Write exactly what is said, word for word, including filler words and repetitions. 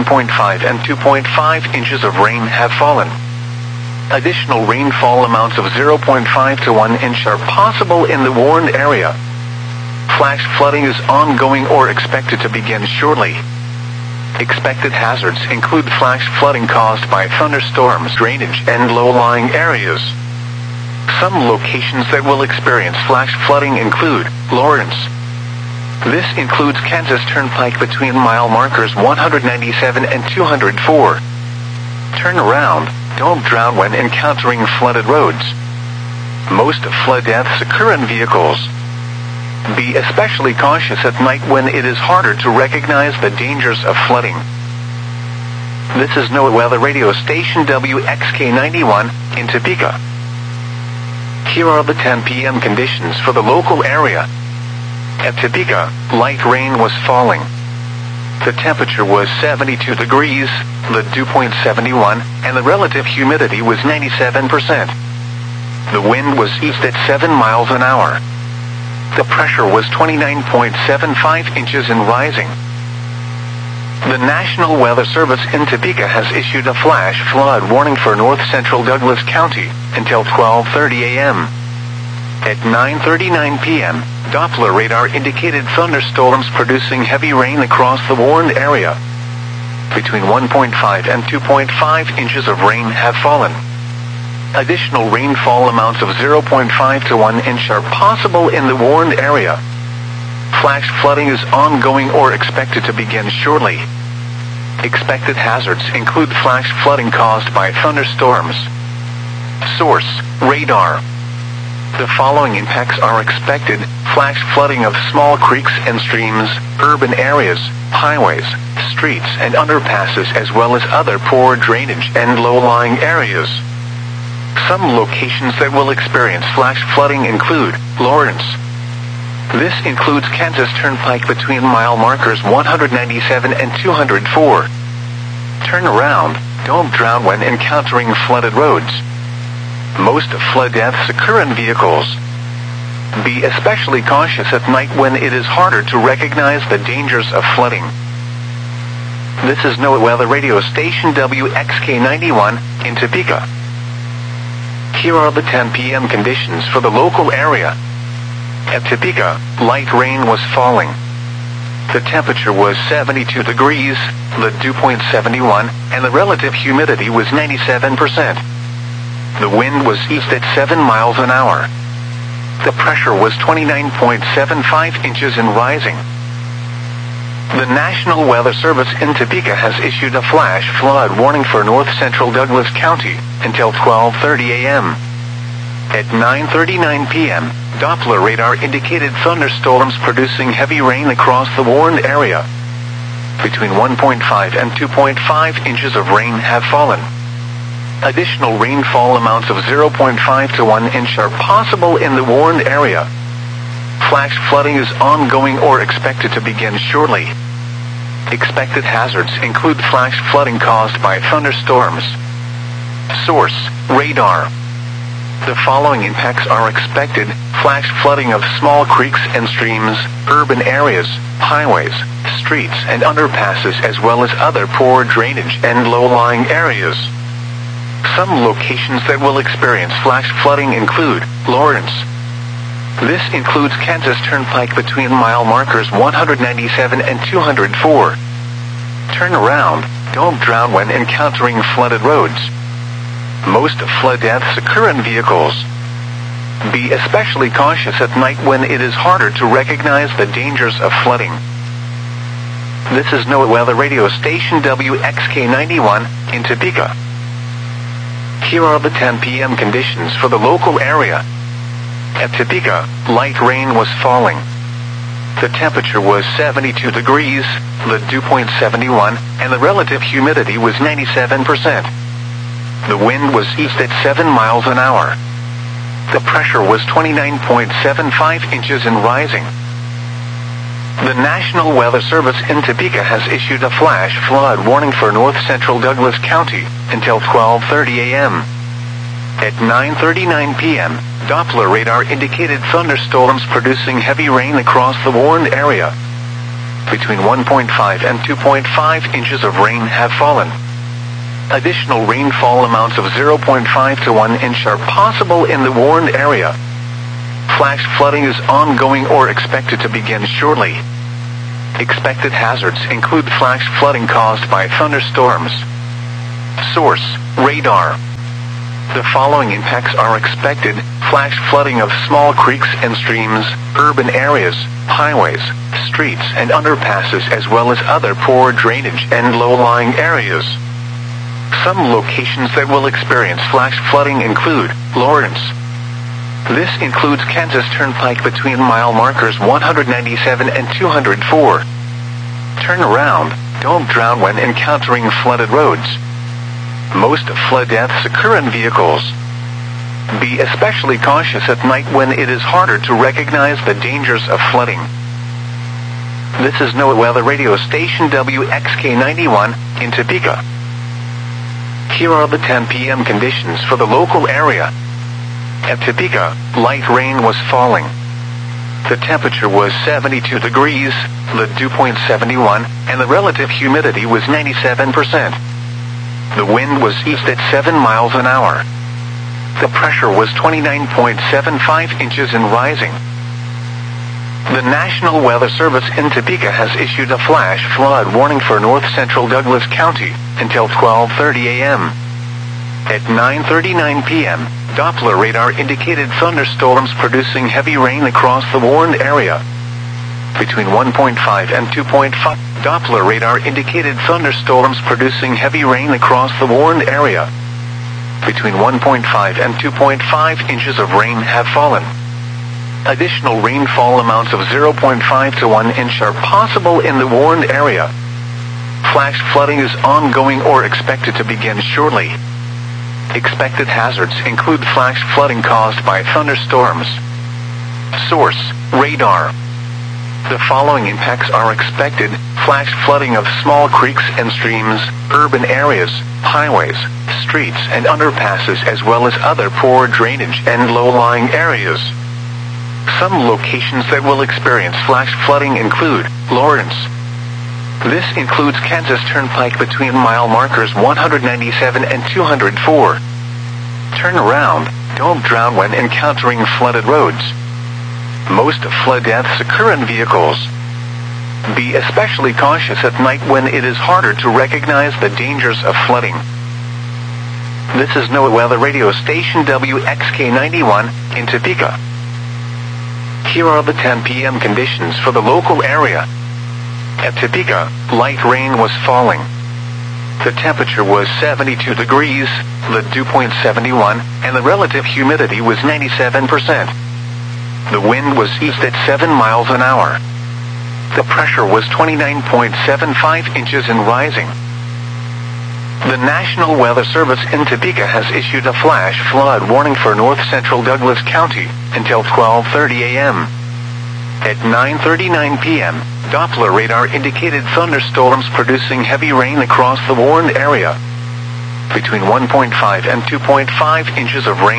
point five and two point five inches of rain have fallen. Additional rainfall amounts of zero point five to one inch are possible in the warned area. Flash flooding is ongoing or expected to begin shortly. Expected hazards include flash flooding caused by thunderstorms, drainage, and low-lying areas. Some locations that will experience flash flooding include Lawrence. This includes Kansas Turnpike between mile markers one ninety-seven and two oh four. Turn around, don't drown when encountering flooded roads. Most flood deaths occur in vehicles. Be especially cautious at night when it is harder to recognize the dangers of flooding. This is NOAA Weather Radio Station W X K ninety-one in Topeka. Here are the ten p m conditions for the local area. At Topeka, light rain was falling. The temperature was seventy-two degrees, the dew point seventy-one, and the relative humidity was ninety-seven percent. The wind was east at seven miles an hour. The pressure was twenty-nine point seven five inches and rising. The National Weather Service in Topeka has issued a flash flood warning for north central Douglas County until twelve thirty a m At nine thirty-nine p m, Doppler radar indicated thunderstorms producing heavy rain across the warned area. Between one point five and two point five inches of rain have fallen. Additional rainfall amounts of zero point five to one inch are possible in the warned area. Flash flooding is ongoing or expected to begin shortly. Expected hazards include flash flooding caused by thunderstorms. Source: radar. The following impacts are expected: flash flooding of small creeks and streams, urban areas, highways, streets and underpasses, as well as other poor drainage and low-lying areas. Some locations that will experience flash flooding include Lawrence. This includes Kansas Turnpike between mile markers one ninety-seven and two oh four. Turn around, don't drown when encountering flooded roads. Most flood deaths occur in vehicles. Be especially cautious at night when it is harder to recognize the dangers of flooding. This is NOAA Weather Radio Station W X K ninety-one in Topeka. Here are the ten p m conditions for the local area. At Topeka, light rain was falling. The temperature was seventy-two degrees, the dew point seventy-one, and the relative humidity was ninety-seven percent. The wind was east at seven miles an hour. The pressure was twenty-nine point seven five inches and rising. The National Weather Service in Topeka has issued a flash flood warning for north central Douglas County until twelve thirty a m At nine thirty-nine p m, Doppler radar indicated thunderstorms producing heavy rain across the warned area. Between one point five and two point five inches of rain have fallen. Additional rainfall amounts of zero point five to one inch are possible in the warned area. Flash flooding is ongoing or expected to begin shortly. Expected hazards include flash flooding caused by thunderstorms. Source: radar. The following impacts are expected: flash flooding of small creeks and streams, urban areas, highways, streets and underpasses, as well as other poor drainage and low-lying areas. Some locations that will experience flash flooding include Lawrence. This includes Kansas Turnpike between mile markers one ninety-seven and two oh four. Turn around, don't drown when encountering flooded roads. Most flood deaths occur in vehicles. Be especially cautious at night when it is harder to recognize the dangers of flooding. This is NOAA Weather Radio Station W X K ninety-one in Topeka. Here are the ten p m conditions for the local area. At Topeka, light rain was falling. The temperature was seventy-two degrees, the dew point seventy-one, and the relative humidity was ninety-seven percent. The wind was east at seven miles an hour. The pressure was twenty-nine point seven five inches and rising. The National Weather Service in Topeka has issued a flash flood warning for north central Douglas County until twelve thirty a m At nine thirty-nine p m, Doppler radar indicated thunderstorms producing heavy rain across the warned area. Between one point five and two point five inches of rain have fallen. Additional rainfall amounts of zero point five to one inch are possible in the warned area. Flash flooding is ongoing or expected to begin shortly. Expected hazards include flash flooding caused by thunderstorms. Source: radar. The following impacts are expected: flash flooding of small creeks and streams, urban areas, highways, streets and underpasses, as well as other poor drainage and low-lying areas. Some locations that will experience flash flooding include Lawrence. This includes Kansas Turnpike between mile markers one ninety-seven and two oh four. Turn around, don't drown when encountering flooded roads. Most flood deaths occur in vehicles. Be especially cautious at night when it is harder to recognize the dangers of flooding. This is NOAA Weather Radio Station W X K ninety-one in Topeka. Here are the ten p m conditions for the local area. At Topeka, light rain was falling. The temperature was seventy-two degrees, the dew point seventy-one, and the relative humidity was ninety-seven percent. The wind was east at seven miles an hour. The pressure was twenty-nine point seven five inches and rising. The National Weather Service in Topeka has issued a flash flood warning for north central Douglas County until twelve thirty a m At nine thirty-nine p m, Doppler radar indicated thunderstorms producing heavy rain across the warned area. Between one point five and two point five, Doppler radar indicated thunderstorms producing heavy rain across the warned area. Between one point five and two point five inches of rain have fallen. Additional rainfall amounts of zero point five to one inch are possible in the warned area. Flash flooding is ongoing or expected to begin shortly. Expected hazards include flash flooding caused by thunderstorms. Source: radar. The following impacts are expected: flash flooding of small creeks and streams, urban areas, highways, streets and underpasses, as well as other poor drainage and low-lying areas. Some locations that will experience flash flooding include Lawrence. This includes Kansas Turnpike between mile markers one ninety-seven and two oh four. Turn around, don't drown when encountering flooded roads. Most flood deaths occur in vehicles. Be especially cautious at night when it is harder to recognize the dangers of flooding. This is NOAA Weather Radio Station W X K ninety-one in Topeka. Here are the ten p m conditions for the local area. At Topeka, light rain was falling. The temperature was seventy-two degrees, the dew point seventy-one, and the relative humidity was ninety-seven percent. The wind was east at seven miles an hour. The pressure was twenty-nine point seven five inches and rising. The National Weather Service in Topeka has issued a flash flood warning for north central Douglas County until twelve thirty a m At nine thirty-nine p m, Doppler radar indicated thunderstorms producing heavy rain across the warned area. Between one point five and two point five inches of rain